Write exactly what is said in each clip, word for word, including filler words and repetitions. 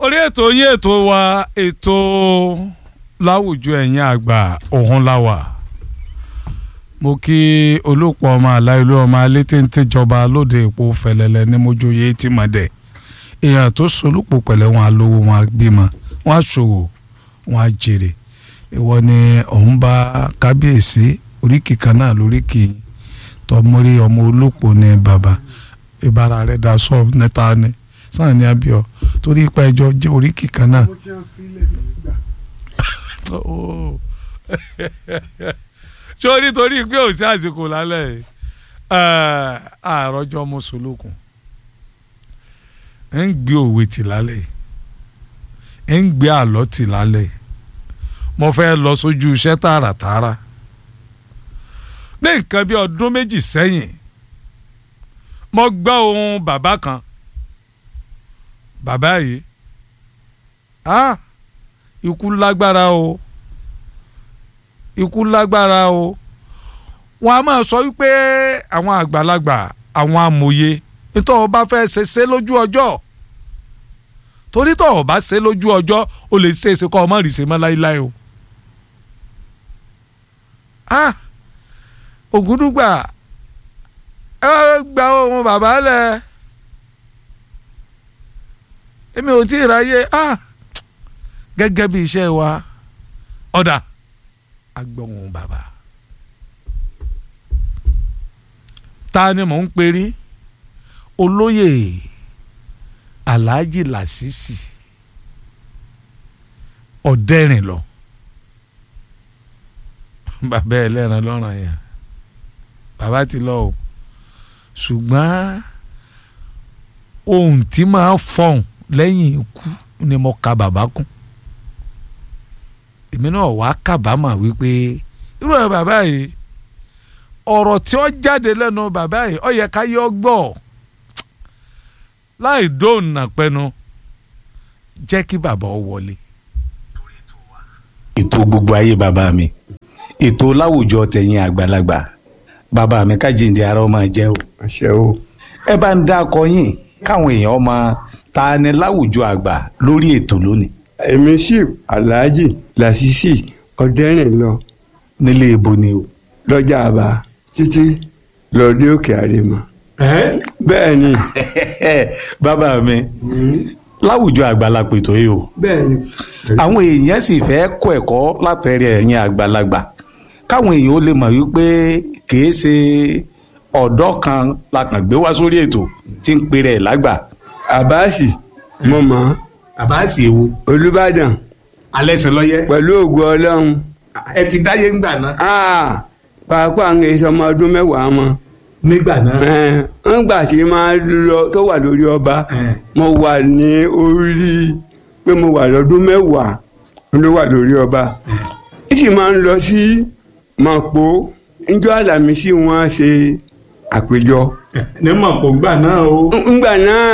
orí ètò yín ètò wa ètò láwùjọ ẹ̀yin àgbà òhun láwà mo kí olùpọ̀ ọmọ aláìlú ọmọ alétéńtéjọba lóde èpo fẹ̀lẹ̀lẹ̀ ní mojoyè tí mọ̀ dẹ̀ èèyàn tó solúpọ̀ pẹ̀lẹ́ wọn alówó wọn bímọ wọn aṣòwò wọn àjèrè ìwọ ni òun bá kábíyèsí oríkì kan náà lóríkì tọmọrí ọmọ olùpọ̀ ní bàbá ìbára rẹ̀ dá sọ nẹ́ta ni sáà ní abíọ́ torí ipa ẹjọ́ jẹ́ oríkì kan náà. sórí torí pé ò sí àsìkò lálẹ́ àròjọ mùsùlùkùn ẹ̀ ń gbé òwe tì lálẹ́ ẹ̀ ń gbé àlọ́ tì lálẹ́ mo fẹ́ lọ sójú iṣẹ́ tààràtààrà ní nǹkan bí ọdún méjì sẹ́yìn mo gbọ́ ohùn bàbá kan bàbá yìí ah ikú lágbára o ikú lágbára o wọn a máa sọ wípé àwọn àgbàlagbà àwọn amòye nítorí ọba fẹ́ ṣe ṣe lójú ọjọ́ torí tó ọba ṣe lójú ọjọ́ o lè ṣe é ṣe kọ́ ọmọ rìṣe mọ́ láíláí o ah Ògúndùgbà ẹ gba ohun bàbá lẹ èmi ò tí ì ráyè ah gẹ́gẹ́ bí iṣẹ́ wa ọ̀dà agbọ̀hún bàbá ta ni mò ń perí olóyè Alhaji Lásìsì ọ̀dẹ́rìn lọ bàbá ẹlẹ́ran lọ́ràn yẹn bàbá ti lọ o ṣùgbọ́n ohun tí máa fọ̀hún lẹ́yìn ikú ni mo ka bàbá kún èmi náà wàá kábàámà wípé irú ẹ̀ bàbá yìí ọ̀rọ̀ tí ó jáde lẹ́nu bàbá yìí ó yẹ ká yọ gbọ́ láì dóònà pẹ́nu jẹ́ kí bàbá ó wọlé. ètò gbogbo ayé bàbá mi ètò láwùjọ tẹ̀yìn àgbàlagbà bàbá mi kájíǹde ara ọmọ jẹ́ o. àṣẹ o. ẹ bá ń dákọ yín káwọn èèyàn ọmọ ta ni láwùjọ àgbà lórí ètò lónìí. èmi sì Alhaji Lásìsì ọ̀dẹ́rìn lọ. nílé ibo ni o. lọ́jà àbá títí lọ dé òkè àrèmọ. bẹ́ẹ̀ ni. bàbá mi láwùjọ àgbàlagbà ètò yìí o. bẹ́ẹ̀ ni. àwọn èèyàn sì fẹ́ kọ́ ẹ̀kọ́ látẹ̀rẹ̀ ẹ̀yìn àgbàlagbà káwọn èèyàn ó lè mọ̀ wípé kìí ṣe ọ̀dọ́ kan la kàn gbé wá sórí ètò tí ń pèrè ẹ̀ lágbà. àbáàsì mo mọ̀ ọ́. àbáàsì ewu. Olúbàdàn. alẹ́ sìn lọ́yẹ́. pẹ̀lú ògùn Ọlọ́run. ẹ ti dáyé ńgbà náà. pàápàá ń gbé ọmọ ọdún mẹ́wàá mọ́. nígbà náà. ńgbà tí máa lọ tó wà lórí ọba mo wà ní orí pé mo wà lọ́dún mẹ́wàá ló wà lórí ọba. ìsì máa ń lọ sí Mọ̀pó njọ́ Àlàmísì wọ́n ṣe àpéjọ. ní Mọ̀pó ńgbà náà o. ńgbà náà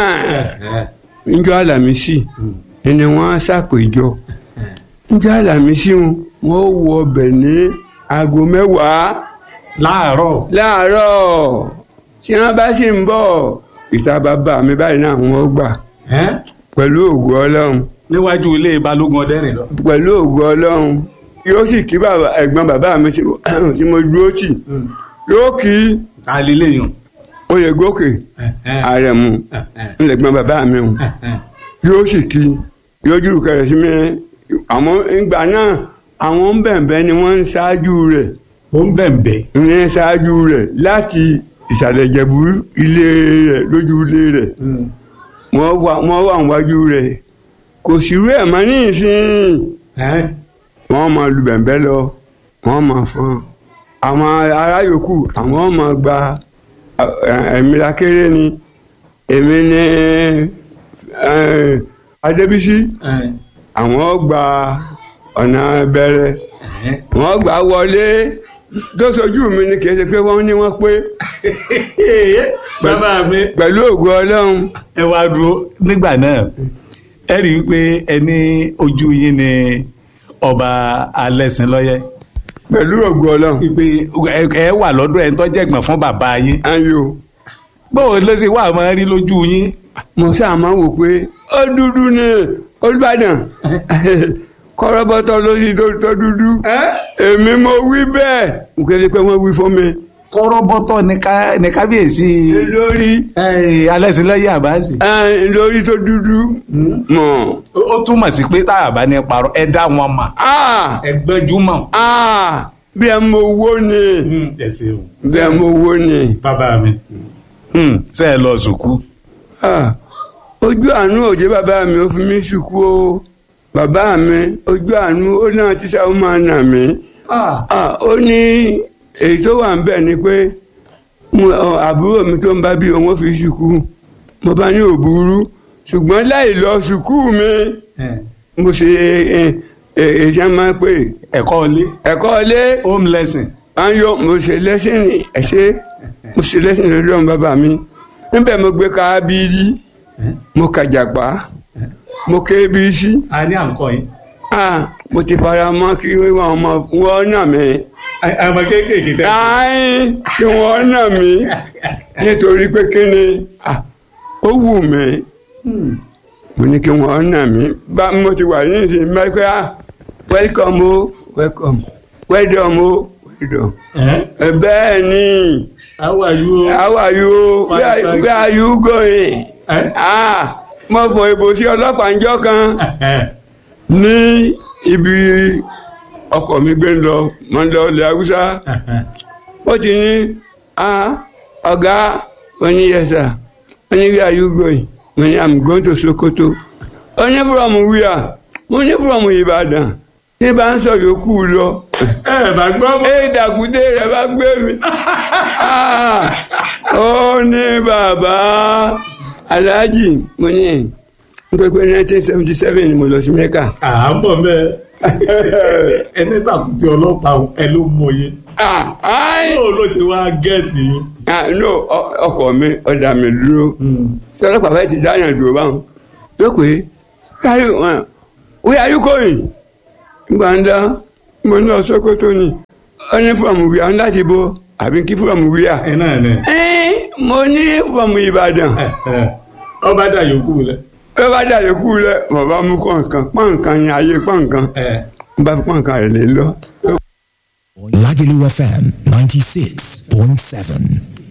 njọ́ Àlàmísì ni wọ́n ṣàpéjọ. njọ́ Àlàmísì wọ́n wọ ọbẹ̀ ní aago mẹ́wàá. láàárọ̀. láàárọ̀ tí wọ́n bá sì ń bọ̀ ìta bàbá mi báyìí náà wọ́n gbà. pẹ̀lú ògùn Ọlọ́run. níwájú ilé Balógun Ọdẹ́rìn lọ. pẹ̀lú ògùn Ọlọ́run yóò sì kí bàbá ẹ̀gbọ́n bàbá mi tí mo dúró tì yóò kí. àlìlẹ́yìn. Oyègòkè Àrẹ̀mú ńlẹ̀gbọ́n bàbá mi hùn yóò sì kí yóò jùlù kẹrẹ sí mi àmọ́ ìgbà náà àwọn bẹ̀m̀bẹ̀ ni wọ́n ń ṣáájú rẹ̀. ó ń bẹ̀m̀bẹ̀. ní ṣáájú rẹ̀ láti ìsàlẹ̀ Ìjẹ̀bú ilé rẹ̀ lójú ilé rẹ̀ wọ́n wà níwájú rẹ̀ kò sí rú ẹ̀ mọ́ ní ìsìn wọ́n máa lu bẹ̀m̀bẹ̀ lọ wọ́n máa fọ́n àwọn ará yòókù àwọn máa gba ẹ̀mí lakéré ni èmi ní Adébísí àwọn gba ọ̀nà bẹ̀rẹ̀ wọ́n gbà wọlé tó sojú mi ni kì í ṣe pé wọ́n ní wọ́n pé bàbá mi pẹ̀lú ògùn Ọlọ́run. ẹ wá dúró nígbà náà ẹ rí i pé ẹni ojú yín ni ọba Alẹ́sìn lọ́yẹ́. pẹ̀lú ògùn Ọlọ́run. pé ẹ wà lọ́dọ̀ ẹ̀ ń tọ́jẹ̀gbọ̀n fún bàbá yín. ayo. báwo ló ṣe wà máa rí lójú yín. mo sáà máa wò pé ó dúdú ni Olúbàdàn kọ́rọ́bọ́tọ́ lórí tó dúdú èmi mo wí bẹ́ẹ̀ nkẹ́lẹ́ pé wọ́n wí fún mi. kọ́rọ́bọ́tọ́ ní kábíyèsí lórí alẹ́sìnlẹ́yìn àbáàsì. lórí tó dúdú mọ̀. ó túmọ̀ sí pé tá a bá ní parọ́ ẹ dá wọn mà ẹ gbẹ́jú mọ̀. bí ẹ mọ owó ni bí ẹ mọ owó ni. bàbá mi ṣe é lọ sùkú. ojú àánú òjé bàbá mi ó fi mí sùkú o bàbá mi ojú àánú ó náà tíṣà ó máa nà mí. ó ní èyí tó wà ń bẹ̀ ni pé àbúrò mi tó ń bá bí òun ó fi sùkú mo bá ní òbúrú ṣùgbọ́n láì lọ sùkú mi mo ṣe èyí máa ń pè ẹ̀kọ́ ilé ẹ̀kọ́ ilé home lesson. ayọ̀ mo ṣe lẹ́sìn ẹ̀ṣẹ́ mo ṣe lẹ́sìn lórí ọ̀hún bàbá mi níbẹ̀ mo gbé káábírí mo kàjàpá mo ké bí sí. a ní à ń kọ yín. mo ti fara mọ́ kí wọ́n mọ wọ́n nà mí. àmọ́ kéékèèké tẹ́. ayin kí wọ́n nà mí nítorí pé kí ni ó wù mí mo ní kí wọ́n nà mí bá mo ti wà ní ìsìn mẹ́kẹ́ welcome o welcome welcome o welcome. bẹ́ẹ̀ ni. how are you. how are you where, where are you going. ah mo fọ ìbò sí ọlọ́pàá ńjọ́ kan ní ibi ọkọ̀ mi gbé ń lọ mo ń lọ ilẹ̀ haúsá ó ti ní ọ̀gá wọ́n ní yes sir wọ́n ní where are you going wọ́n ní I'm going to Sokoto ó ní from where mo ní from Ìbàdàn ní bá ń sọ yòókù lọ ẹ bá gbọ́ mọ́ ẹ dàkúdé rẹ bá gbé mi ó ní bàbá Alhaji mo ní nítorí pé nineteen seventy seven ni mo lọ sí Mẹ́kà. à ń bọ̀ mẹ́ ẹni tàkùtì ọlọ́pàá ẹ ló mọye. ó ló ti wá gẹ́ẹ̀tì. no ọkọ mi ọ̀dà mi dúró tí ọlọ́pàá bá ti dáyàn dúró báwọn yóò pé where are you going? nígbà ń dá mo ń lọ Sókótó ni ó ní from where láti bo àbí kí from where. ẹ náà ní. mo ní from Ìbàdàn. ọba dà yòókù lẹ. ọba dà yòókù lẹ bàbá mú kọ̀ọ̀kan pọ̀nkan ní ayé pọ̀nkan n bá fi pọ̀nkan rẹ̀ lé lọ. Lagelu F M ninety-six point seven.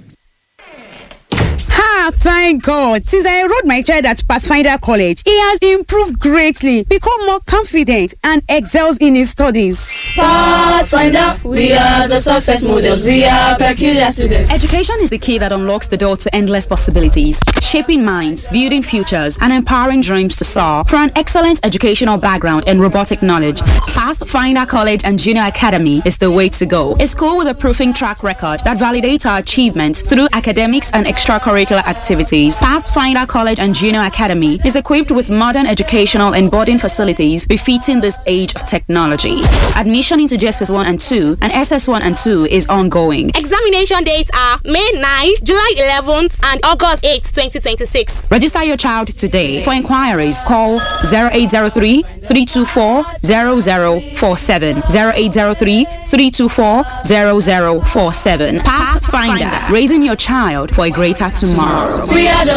Ah, thank God. Since I enrolled my child at Pathfinder College, he has improved greatly, become more confident, and excels in his studies. Pathfinder, we are the success models. We are peculiar students. Education is the key that unlocks the door to endless possibilities, shaping minds, building futures, and empowering dreams to soar. For an excellent educational background and robotic knowledge, Pathfinder College and Junior Academy is the way to go. A school with a proving track record that validates our achievements through academics and extracurricular activities. Pathfinder College and Junior Academy is equipped with modern educational and boarding facilities befitting this age of technology. Admission into J S S one and two and S S one and two is ongoing. Examination dates are May ninth, July eleventh, and August eighth, twenty twenty-six. Register your child today. For inquiries, call zero eight zero three, three two four, zero zero four seven, zero eight zero three, three two four, zero zero four seven. Pathfinder, raising your child for a greater tomorrow. We are the